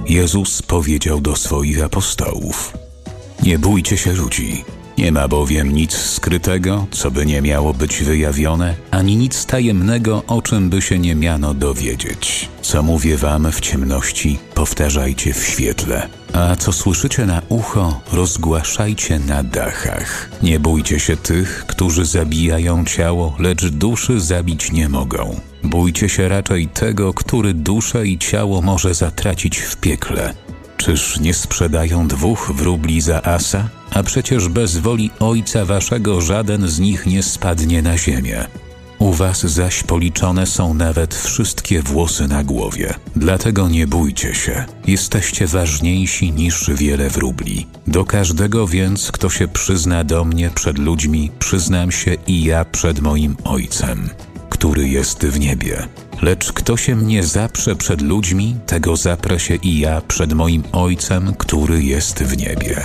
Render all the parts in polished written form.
Jezus powiedział do swoich apostołów: Nie bójcie się ludzi. Nie ma bowiem nic skrytego, co by nie miało być wyjawione, ani nic tajemnego, o czym by się nie miano dowiedzieć. Co mówię wam w ciemności, powtarzajcie w świetle, a co słyszycie na ucho, rozgłaszajcie na dachach. Nie bójcie się tych, którzy zabijają ciało, lecz duszy zabić nie mogą. Bójcie się raczej tego, który duszę i ciało może zatracić w piekle. Czyż nie sprzedają 2 wróbli za asa? A przecież bez woli Ojca waszego żaden z nich nie spadnie na ziemię. U was zaś policzone są nawet wszystkie włosy na głowie. Dlatego nie bójcie się, jesteście ważniejsi niż wiele wróbli. Do każdego więc, kto się przyzna do mnie przed ludźmi, przyznam się i ja przed moim Ojcem, który jest w niebie. Lecz kto się mnie zaprze przed ludźmi, tego zaprę się i ja przed moim Ojcem, który jest w niebie.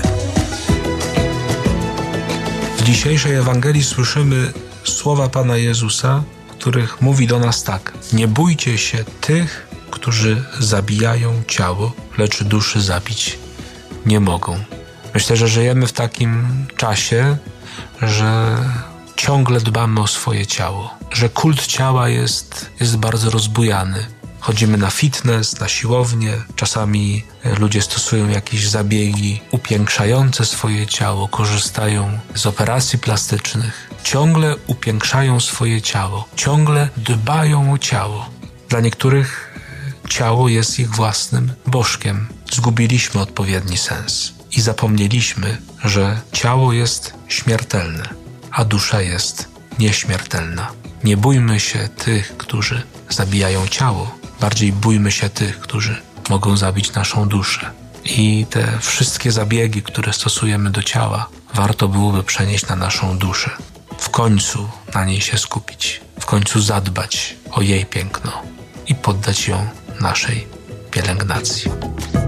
W dzisiejszej Ewangelii słyszymy słowa Pana Jezusa, których mówi do nas tak: nie bójcie się tych, którzy zabijają ciało, lecz duszy zabić nie mogą. Myślę, że żyjemy w takim czasie, że ciągle dbamy o swoje ciało, że kult ciała jest bardzo rozbujany. Chodzimy na fitness, na siłownię, czasami ludzie stosują jakieś zabiegi upiększające swoje ciało, korzystają z operacji plastycznych. Ciągle upiększają swoje ciało, ciągle dbają o ciało. Dla niektórych ciało jest ich własnym bożkiem. Zgubiliśmy odpowiedni sens i zapomnieliśmy, że ciało jest śmiertelne, a dusza jest nieśmiertelna. Nie bójmy się tych, którzy zabijają ciało, bardziej bójmy się tych, którzy mogą zabić naszą duszę. I te wszystkie zabiegi, które stosujemy do ciała, warto byłoby przenieść na naszą duszę. W końcu na niej się skupić, w końcu zadbać o jej piękno i poddać ją naszej pielęgnacji.